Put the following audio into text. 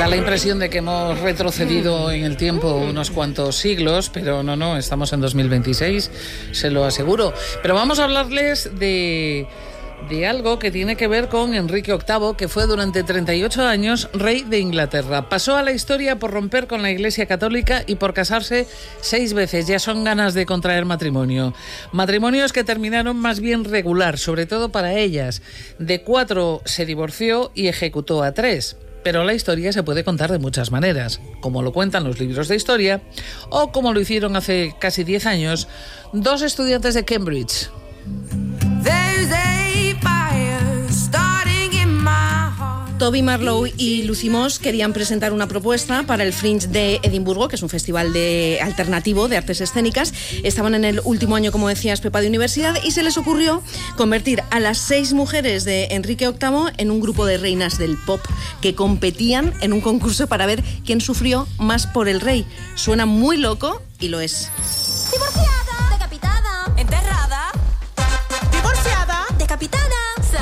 Da la impresión de que hemos retrocedido en el tiempo unos cuantos siglos, pero no, estamos en 2026, se lo aseguro. Pero vamos a hablarles de algo que tiene que ver con Enrique VIII, que fue durante 38 años rey de Inglaterra. Pasó a la historia por romper con la Iglesia Católica y por casarse 6 veces. Ya son ganas de contraer matrimonio. Matrimonios que terminaron más bien regular, sobre todo para ellas. De 4 se divorció y ejecutó a 3. Pero la historia se puede contar de muchas maneras, como lo cuentan los libros de historia, o como lo hicieron hace casi 10 años 2 estudiantes de Cambridge. Toby Marlow y Lucy Moss querían presentar una propuesta para el Fringe de Edimburgo, que es un festival alternativo de artes escénicas. Estaban en el último año, como decías, Pepa, de universidad, y se les ocurrió convertir a las 6 mujeres de Enrique VIII en un grupo de reinas del pop que competían en un concurso para ver quién sufrió más por el rey. Suena muy loco y lo es.